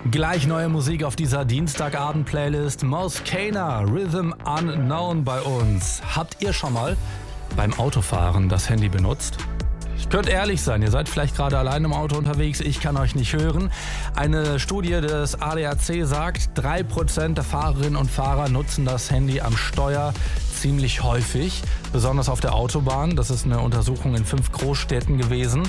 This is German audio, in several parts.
Gleich neue Musik auf dieser Dienstagabend-Playlist. Mos Kana, Rhythm Unknown bei uns. Habt ihr schon mal beim Autofahren das Handy benutzt? Ich könnte ehrlich sein, ihr seid vielleicht gerade allein im Auto unterwegs, ich kann euch nicht hören. Eine Studie des ADAC sagt, 3% der Fahrerinnen und Fahrer nutzen das Handy am Steuer ziemlich häufig, besonders auf der Autobahn. Das ist eine Untersuchung in 5 Großstädten gewesen.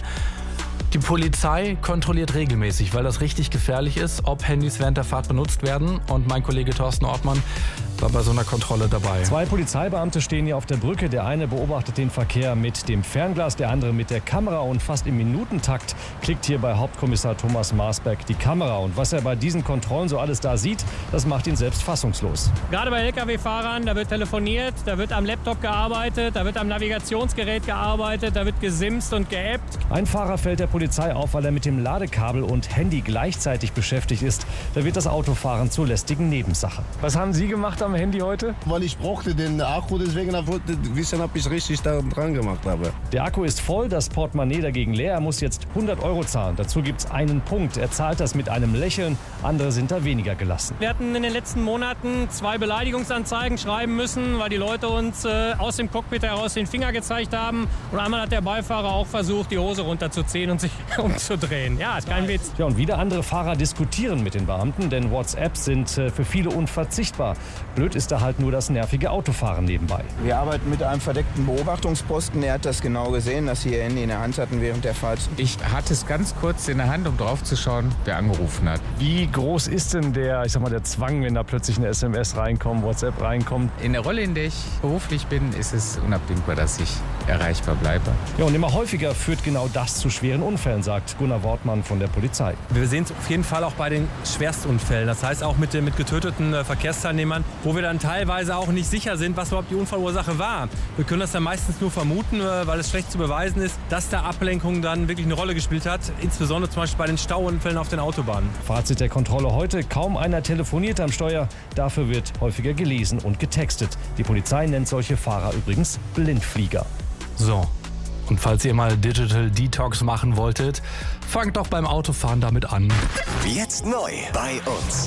Die Polizei kontrolliert regelmäßig, weil das richtig gefährlich ist, ob Handys während der Fahrt benutzt werden. Und mein Kollege Thorsten Ortmann war bei so einer Kontrolle dabei. 2 Polizeibeamte stehen hier auf der Brücke. Der eine beobachtet den Verkehr mit dem Fernglas, der andere mit der Kamera. Und fast im Minutentakt klickt hier bei Hauptkommissar Thomas Marsberg die Kamera. Und was er bei diesen Kontrollen so alles da sieht, das macht ihn selbst fassungslos. Gerade bei Lkw-Fahrern, da wird telefoniert, da wird am Laptop gearbeitet, da wird am Navigationsgerät gearbeitet, da wird gesimst und geappt. Ein Fahrer fällt der Polizei auf, weil er mit dem Ladekabel und Handy gleichzeitig beschäftigt ist. Da wird das Autofahren zur lästigen Nebensache. Was haben Sie gemacht am Handy heute? Weil ich brauchte den Akku, deswegen wollte ich wissen, ob ich richtig da dran gemacht habe. Der Akku ist voll, das Portemonnaie dagegen leer. Er muss jetzt 100 € zahlen. Dazu gibt es einen Punkt. Er zahlt das mit einem Lächeln. Andere sind da weniger gelassen. Wir hatten in den letzten Monaten 2 Beleidigungsanzeigen schreiben müssen, weil die Leute uns aus dem Cockpit heraus den Finger gezeigt haben. Und einmal hat der Beifahrer auch versucht, die Hose runterzuziehen und sich umzudrehen. Ja, ist kein Witz. Ja, und wieder andere Fahrer diskutieren mit den Beamten, denn WhatsApps sind für viele unverzichtbar. Blöd ist da halt nur das nervige Autofahren nebenbei. Wir arbeiten mit einem verdeckten Beobachtungsposten. Er hat das genau gesehen, dass Sie Ihr Handy in der Hand hatten während der Fahrt. Ich hatte es ganz kurz in der Hand, um drauf zu schauen, wer angerufen hat. Wie groß ist denn der Zwang, wenn da plötzlich eine SMS reinkommt, WhatsApp reinkommt? In der Rolle, in der ich beruflich bin, ist es unabdingbar, dass ich erreichbar bleibe. Ja, und immer häufiger führt genau das zu schweren Unfällen, sagt Gunnar Wortmann von der Polizei. Wir sehen es auf jeden Fall auch bei den Schwerstunfällen. Das heißt auch mit getöteten Verkehrsteilnehmern, wo wir dann teilweise auch nicht sicher sind, was überhaupt die Unfallursache war. Wir können das dann meistens nur vermuten, weil es schlecht zu beweisen ist, dass da Ablenkung dann wirklich eine Rolle gespielt hat. Insbesondere zum Beispiel bei den Stauunfällen auf den Autobahnen. Fazit der Kontrolle heute: Kaum einer telefoniert am Steuer. Dafür wird häufiger gelesen und getextet. Die Polizei nennt solche Fahrer übrigens Blindflieger. So, und falls ihr mal Digital Detox machen wolltet, fangt doch beim Autofahren damit an. Jetzt neu bei uns.